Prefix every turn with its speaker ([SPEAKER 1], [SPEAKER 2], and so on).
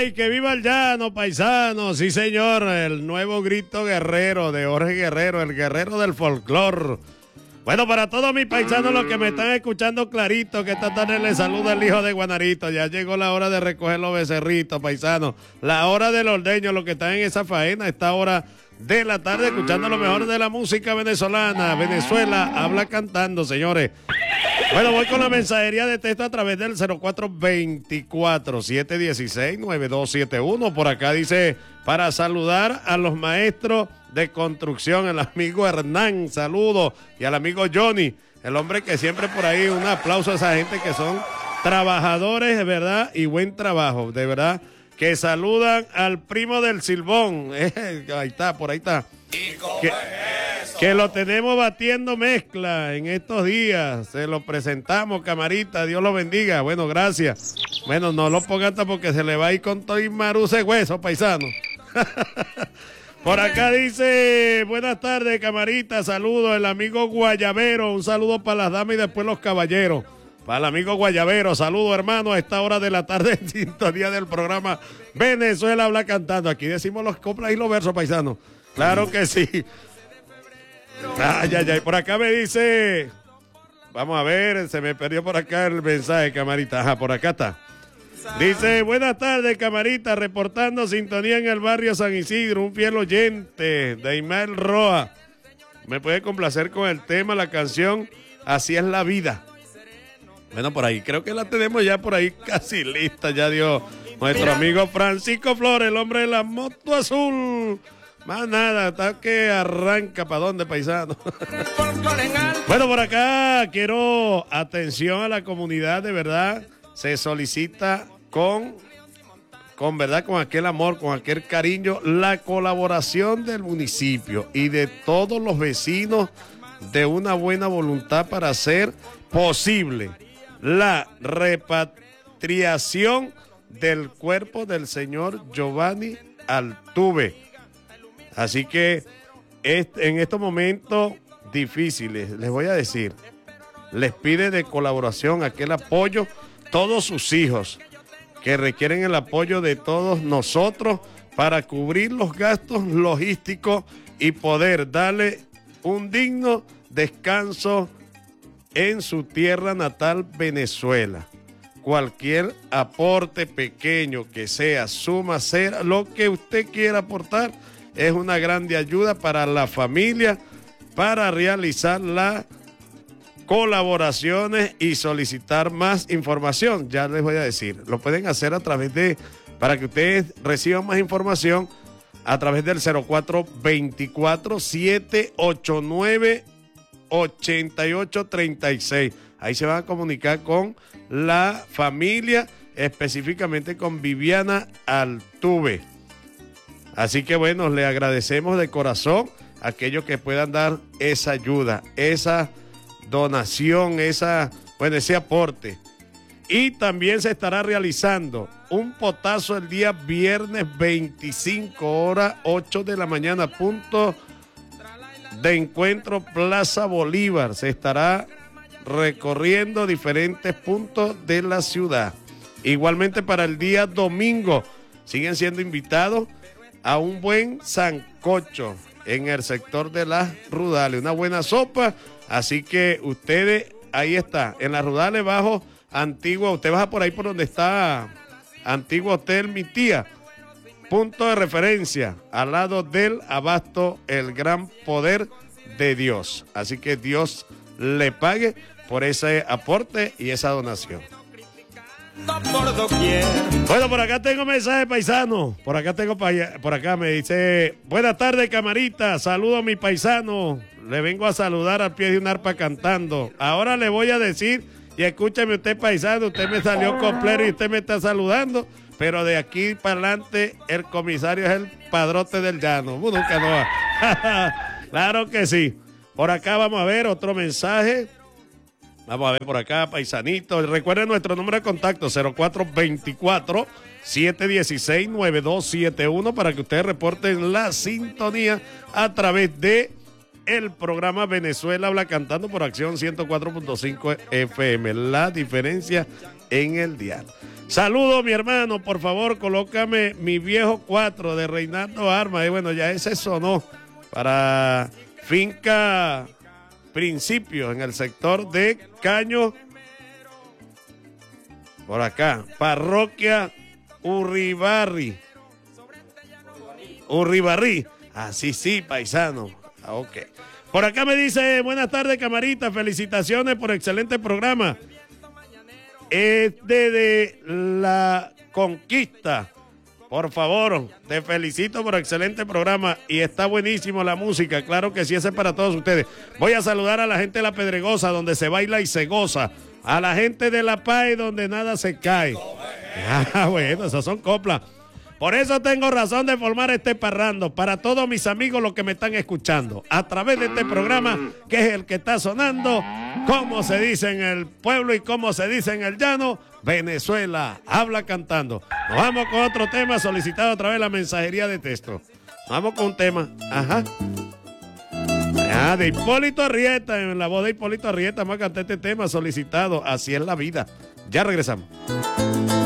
[SPEAKER 1] ¡Ay, que viva el llano, paisano! Sí, señor, el nuevo grito guerrero de Jorge Guerrero, el guerrero del folclor. Bueno, para todos mis paisanos, los que me están escuchando clarito, que esta tarde les saluda el hijo de Guanarito. Ya llegó la hora de recoger los becerritos, paisanos. La hora del ordeño, los que están en esa faena, esta hora de la tarde, escuchando lo mejor de la música venezolana. Venezuela habla cantando, señores. Bueno, voy con la mensajería de texto a través del 0424-716-9271. Por acá dice, para saludar a los maestros de construcción, el amigo Hernán, saludos, y al amigo Johnny, el hombre que siempre por ahí, un aplauso a esa gente que son trabajadores, de verdad, y buen trabajo, de verdad, que saludan al primo del Silbón. Ahí está, por ahí está. Que lo tenemos batiendo mezcla en estos días. Se lo presentamos, camarita. Dios lo bendiga. Bueno, gracias. Bueno, no lo pongan porque se le va a ir con todo y maruce hueso, paisano. Por acá dice, buenas tardes, camarita. Saludos, el amigo Guayabero. Un saludo para las damas y después los caballeros. Para el amigo Guayabero, saludo hermano a esta hora de la tarde en sintonía del programa Venezuela habla cantando. Aquí decimos los coplas y los versos, paisanos. Claro que sí. Ay, ay, ay. Por acá me dice, vamos a ver, se me perdió por acá el mensaje, camarita. Ajá, por acá está. Dice, buenas tardes, camarita, reportando sintonía en el barrio San Isidro, un fiel oyente de Ismael Roa. Me puede complacer con el tema, la canción Así es la vida. Bueno, por ahí, creo que la tenemos ya por ahí casi lista, ya dio nuestro amigo Francisco Flores, el hombre de la moto azul. Más nada, está que arranca, ¿para dónde, paisano? Bueno, por acá quiero atención a la comunidad, de verdad, se solicita con verdad, con aquel amor, con aquel cariño, la colaboración del municipio y de todos los vecinos de una buena voluntad para hacer posible la repatriación del cuerpo del señor Giovanni Altuve. Así que en estos momentos difíciles, les voy a decir, les pide de colaboración aquel apoyo, todos sus hijos que requieren el apoyo de todos nosotros para cubrir los gastos logísticos y poder darle un digno descanso en su tierra natal, Venezuela. Cualquier aporte pequeño que sea, suma, ser lo que usted quiera aportar, es una grande ayuda para la familia, para realizar las colaboraciones y solicitar más información. Ya les voy a decir, lo pueden hacer a través de, para que ustedes reciban más información, a través del 0424-789-8836. Ahí se van a comunicar con la familia, específicamente con Viviana Altuve. Así que bueno, le agradecemos de corazón a aquellos que puedan dar esa ayuda, esa donación, ese aporte. Y también se estará realizando un potazo el día viernes 25 horas 8 de la mañana, punto de encuentro Plaza Bolívar. Se estará recorriendo diferentes puntos de la ciudad. Igualmente para el día domingo siguen siendo invitados a un buen sancocho en el sector de las Rudales, una buena sopa. Así que ustedes, ahí está, en las Rudales bajo Antigua, usted baja por ahí por donde está Antiguo Hotel Mi Tía, punto de referencia, al lado del abasto El Gran Poder de Dios. Así que Dios le pague por ese aporte y esa donación. Bueno, por acá tengo mensaje paisano. Por acá me dice, buenas tardes, camarita, saludo a mi paisano. Le vengo a saludar al pie de un arpa cantando. Ahora le voy a decir, y escúcheme usted, paisano, usted me salió completo y usted me está saludando, pero de aquí para adelante el comisario es el padrote del llano. Nunca no va. Claro que sí. Por acá vamos a ver otro mensaje. Vamos a ver por acá, paisanitos. Recuerden nuestro número de contacto, 0424-716-9271, para que ustedes reporten la sintonía a través de el programa Venezuela Habla Cantando por Acción 104.5 FM. La diferencia en el dial. Saludos, mi hermano. Por favor, colócame Mi Viejo 4 de Reinaldo Armas. Y bueno, ya ese sonó para Finca Principio en el sector de Caño. Por acá, Parroquia Urribarri. Así sí, paisano. Ok. Por acá me dice, buenas tardes, camarita. Felicitaciones por excelente programa. Es de La Conquista. Por favor, te felicito por excelente programa y está buenísimo la música. Claro que sí, ese es para todos ustedes. Voy a saludar a la gente de La Pedregosa, donde se baila y se goza. A la gente de La Paz, donde nada se cae. Ah, bueno, esas son coplas. Por eso tengo razón de formar este parrando para todos mis amigos los que me están escuchando a través de este programa que es el que está sonando, como se dice en el pueblo y como se dice en el llano, Venezuela Habla Cantando. Nos vamos con otro tema solicitado a través de la mensajería de texto. Vamos con un tema, de Hipólito Arrieta, en la voz de Hipólito Arrieta, vamos a cantar este tema solicitado, Así es la vida. Ya regresamos.